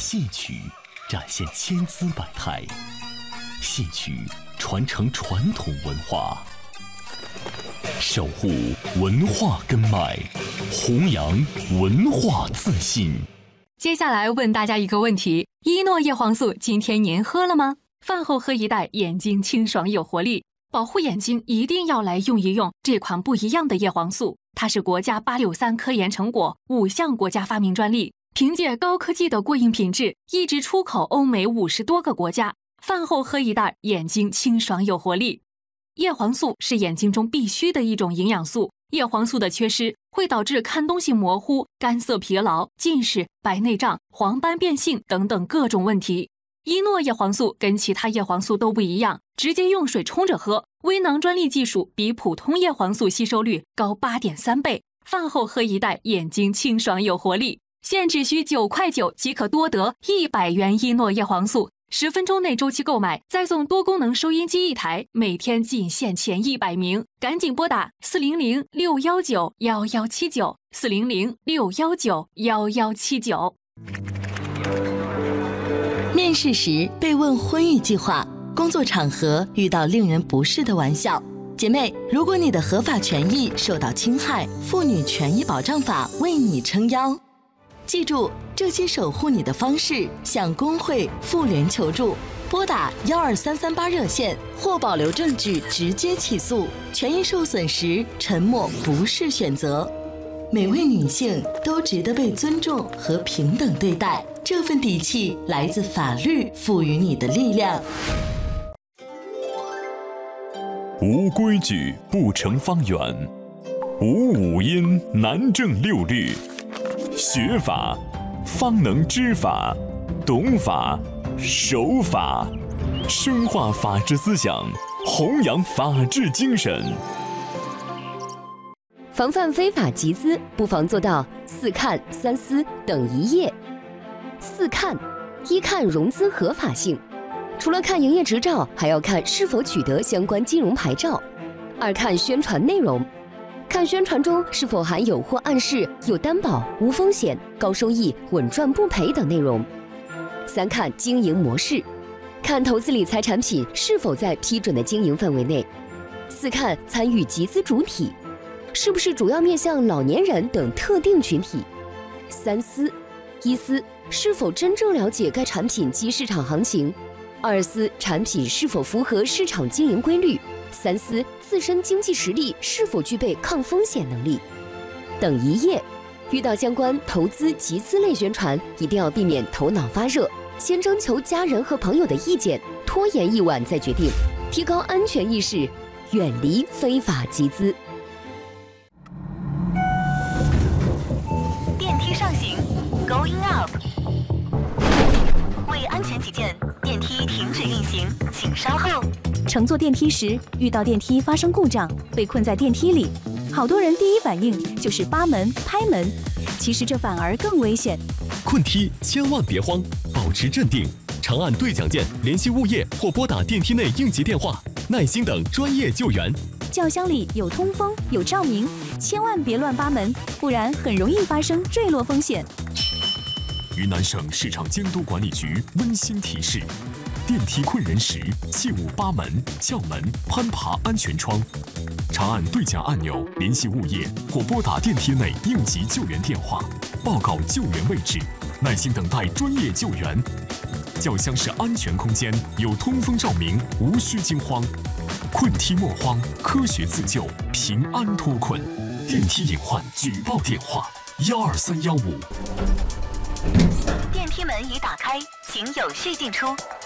戏曲展现千姿百态，戏曲传承传统文化，守护文化根脉，弘扬文化自信。 接下来问大家一个问题：依诺叶黄素今天您喝了吗？饭后喝一袋，眼睛清爽有活力。保护眼睛一定要来用一用这款不一样的叶黄素，它是国家863科研成果，5项国家发明专利，凭借高科技的过硬品质，一直出口欧美50多个国家。饭后喝一袋，眼睛清爽有活力。叶黄素是眼睛中必须的一种营养素，叶黄素的缺失会导致看东西模糊、干涩疲劳、近视、白内障、黄斑变性等等各种问题。依诺叶黄素跟其他叶黄素都不一样，直接用水冲着喝，微囊专利技术比普通叶黄素吸收率高8.3倍。饭后喝一袋，眼睛清爽有活力。现只需9.9块即可多得100元依诺叶黄素，10分钟内周期购买，再送多功能收音机1台，每天仅限前100名，赶紧拨打400-619-1179，400-619-1179。 面试时被问婚育计划，工作场合遇到令人不适的玩笑，姐妹，如果你的合法权益受到侵害，妇女权益保障法为你撑腰。记住这些守护你的方式，向工会、妇联求助，拨打12338热线或保留证据直接起诉。权益受损时，沉默不是选择。每位女性都值得被尊重和平等对待，这份底气来自法律赋予你的力量。 无规矩不成方圆，无五音难正六律。学法方能知法，懂法守法，深化法治思想，弘扬法治精神。 防范非法集资，不妨做到4看3思等一业。4看：一看融资合法性，除了看营业执照，还要看是否取得相关金融牌照。2看宣传内容，看宣传中是否含有或暗示有担保、无风险、高收益、稳赚不赔等内容。3看经营模式，看投资理财产品是否在批准的经营范围内。4看参与集资主体，是不是主要面向老年人等特定群体。3思：一思是否真正了解该产品及市场行情；2思产品是否符合市场经营规律；3思自身经济实力是否具备抗风险能力。等一业：遇到相关投资集资类宣传，一定要避免头脑发热，先征求家人和朋友的意见，拖延一晚再决定，提高安全意识，远离非法集资。 电梯上行 ，Going up。为安全起见，电梯停止运行，请稍后。 乘坐电梯时，遇到电梯发生故障，被困在电梯里，好多人第一反应就是扒门、拍门，其实这反而更危险。 困梯千万别慌，保持镇定，长按对讲键联系物业或拨打电梯内应急电话，耐心等专业救援。 轿厢里有通风、有照明，千万别乱扒门，不然很容易发生坠落风险。 云南省市场监督管理局温馨提示：电梯困人时，切勿扒门、撬门、攀爬安全窗。长按对讲按钮联系物业或拨打电梯内应急救援电话，报告救援位置，耐心等待专业救援。轿厢是安全空间，有通风照明，无需惊慌。困梯莫慌，科学自救，平安脱困。电梯隐患举报电话：12315。 电梯门已打开，请有序进出。